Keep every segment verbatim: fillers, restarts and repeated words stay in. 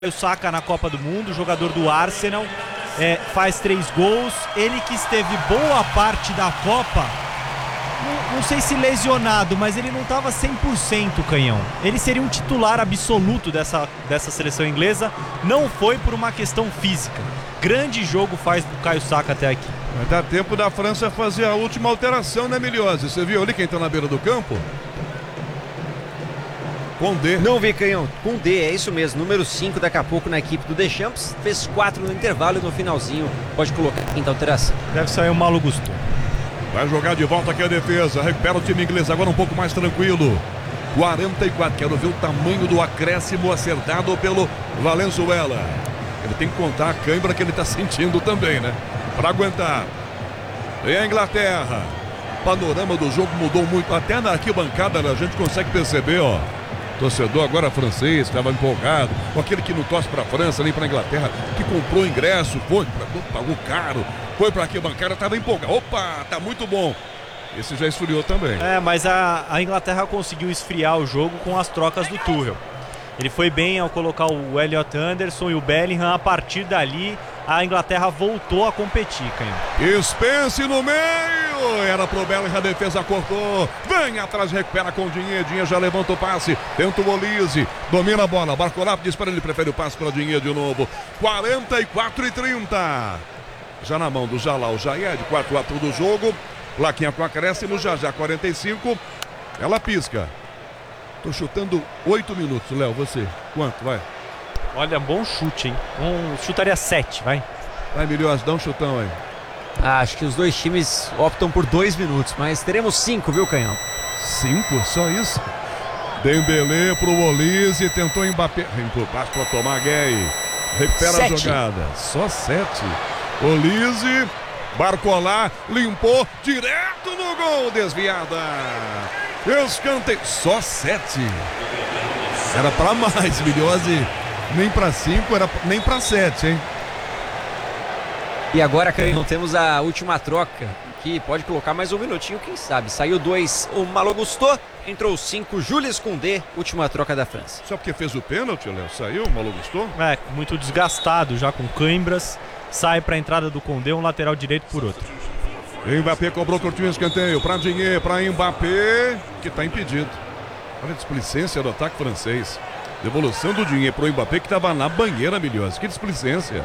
O Saka na Copa do Mundo, jogador do Arsenal, é, faz três gols. Ele que esteve boa parte da Copa, não, não sei se lesionado, mas ele não estava cem por cento, Canhão. Ele seria um titular absoluto dessa, dessa seleção inglesa, não foi por uma questão física. Grande jogo faz o Caio Saka até aqui. Vai dar tempo da França fazer a última alteração, né, Miliose? Você viu ali quem está na beira do campo? Condé. Não vi, Canhão. Condé, é isso mesmo. Número cinco daqui a pouco na equipe do Deschamps. Fez quatro no intervalo e no finalzinho pode colocar a quinta alteração. Deve sair o Malo Gusto. Vai jogar de volta aqui a defesa. Recupera o time inglês agora um pouco mais tranquilo. quarenta e quatro. Quero ver o tamanho do acréscimo acertado pelo Valenzuela. Ele tem que contar a cãibra que ele está sentindo também, né? Para aguentar. E a Inglaterra. O panorama do jogo mudou muito. Até na arquibancada a gente consegue perceber, ó. Torcedor agora francês, estava empolgado, com aquele que não torce para a França, nem para a Inglaterra, que comprou ingresso, foi, pagou caro, foi para aqui a bancada, estava empolgado. Opa, tá muito bom. Esse já esfriou também. É, mas a, a Inglaterra conseguiu esfriar o jogo com as trocas do Tuchel. Ele foi bem ao colocar o Elliot Anderson e o Bellingham. A partir dali, a Inglaterra voltou a competir, Canhão. Spence no meio! Era pro Bellingham, a defesa cortou. Vem atrás, recupera com o Dinhe. Dinhe já levanta o passe. Tenta o Olise. Domina a bola. Barcolap diz para ele, prefere o passe para o Dinhe de novo. quarenta e quatro e trinta. Já na mão do Jalal Jaed, quarto ato do jogo. Plaquinha com acréscimo, já já quarenta e cinco. Ela pisca. Tô chutando oito minutos, Léo, você. Quanto, vai? Olha, bom chute, hein? Um, chutaria sete, vai. Vai, Miliose, dá um chutão aí. Ah, acho que os dois times optam por dois minutos, mas teremos cinco, viu, Canhão? Cinco? Só isso? Dembélé pro Olise, tentou Mbappé. Vem por baixo pra tomar gay. Recupera sete. A jogada. Só sete. Olise, Barcolá, limpou, direto no gol, desviada. Escanteio, só sete. Era pra mais, Miliose. Nem pra cinco, era nem pra sete, hein? E agora, Canhão, temos a última troca, que pode colocar mais um minutinho, quem sabe. Saiu dois, o Malo Gusto, entrou cinco, Jules Koundé, última troca da França. Só porque fez o pênalti, Léo? Saiu o Malo Gusto? É, muito desgastado, já com câimbras. Sai pra entrada do Koundé, um lateral direito por outro. Mbappé cobrou curtinho escanteio pra Dinhe, pra Mbappé, que tá impedido. Olha a displicência do ataque francês. Devolução do Dinhe pro Mbappé, que tava na banheira, Miliose. Que displicência.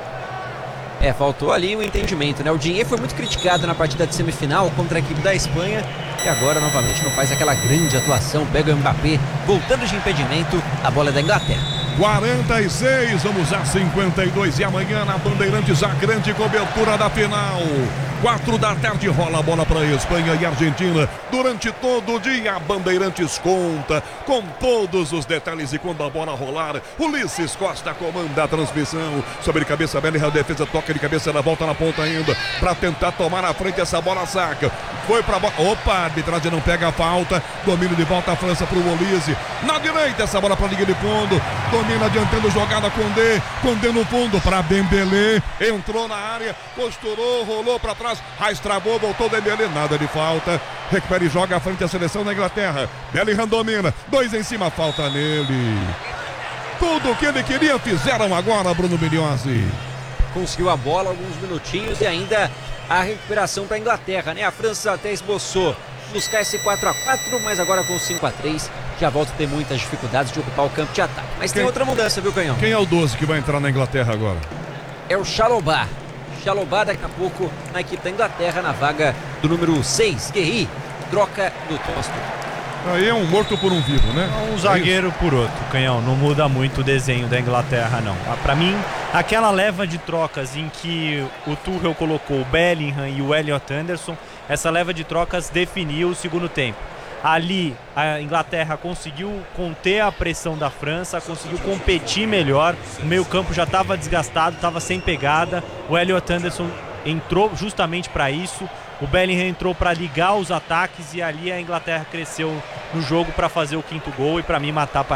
É, faltou ali o entendimento, né? O Dinhe foi muito criticado na partida de semifinal contra a equipe da Espanha e agora novamente não faz aquela grande atuação. Pega o Mbappé, voltando de impedimento, a bola é da Inglaterra. quarenta e seis, vamos a cinquenta e dois e amanhã na Bandeirantes a grande cobertura da final. Quatro da tarde rola a bola para Espanha e Argentina. Durante todo o dia a Bandeirantes conta com todos os detalhes e quando a bola rolar, Ulisses Costa comanda a transmissão. Sobre cabeça, Bellingham, a defesa toca de cabeça, ela volta na ponta ainda para tentar tomar na frente, essa bola saca. Foi para bola. Opa, a arbitragem não pega a falta. Domínio de volta a França para o Olise. Na direita essa bola para a linha de fundo. Domina adiantando jogada Koundé. Koundé no fundo para Dembélé. Entrou na área, posturou, rolou para trás. Raiz travou, voltou Dembélé, nada de falta. Recupera e joga à frente a seleção da Inglaterra. Bellingham domina, dois em cima, falta nele. Tudo o que ele queria fizeram agora, Bruno Miliose. Conseguiu a bola alguns minutinhos e ainda a recuperação para a Inglaterra, né? A França até esboçou buscar esse quatro a quatro, mas agora com cinco a três já volta a ter muitas dificuldades de ocupar o campo de ataque. Mas Quem... tem outra mudança, viu, Canhão? Quem é o doze que vai entrar na Inglaterra agora? É o Chalobah. Chalobah daqui a pouco na equipe da Inglaterra, na vaga do número seis, Guerri, troca do Tosto. Aí é um morto por um vivo, né? Um zagueiro por outro, Canhão. Não muda muito o desenho da Inglaterra, não. Pra mim, aquela leva de trocas em que o Tuchel colocou o Bellingham e o Elliot Anderson, essa leva de trocas definiu o segundo tempo. Ali, a Inglaterra conseguiu conter a pressão da França, conseguiu competir melhor. O meio-campo já estava desgastado, estava sem pegada. O Elliot Anderson entrou justamente para isso. O Bellingham entrou para ligar os ataques e ali a Inglaterra cresceu no jogo para fazer o quinto gol e para mim matar a partida.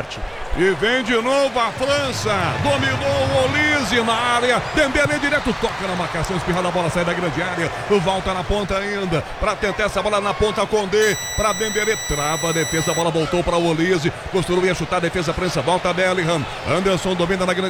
E vem de novo a França. Dominou o Olise na área. Dembélé direto, toca na marcação, espirrada, a bola sai da grande área. Volta na ponta ainda, para tentar essa bola na ponta com D. Para Dembélé, trava a defesa, a bola voltou para o Olise. Costurou, ia chutar a defesa, França, volta Bellingham. Anderson domina na grande